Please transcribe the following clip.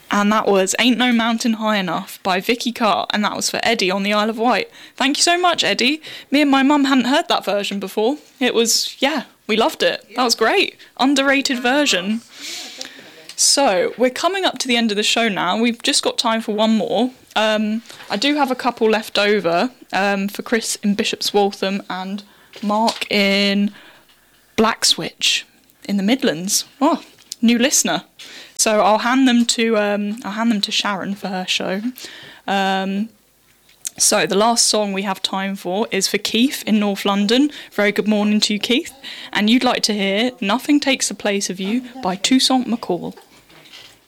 And that was Ain't No Mountain High Enough by Vicky Carr, and that was for Eddie on the Isle of Wight. Thank you so much, Eddie. Me and my mum hadn't heard that version before. It was, we loved it. That was great. Underrated version. So, we're coming up to the end of the show now. We've just got time for one more. I do have a couple left over for Chris in Bishop's Waltham and Mark in Blackswitch in the Midlands. Oh, new listener. So I'll hand them to Sharon for her show. So the last song we have time for is for Keith in North London. Very good morning to you, Keith. And you'd like to hear Nothing Takes the Place of You by Toussaint McCall.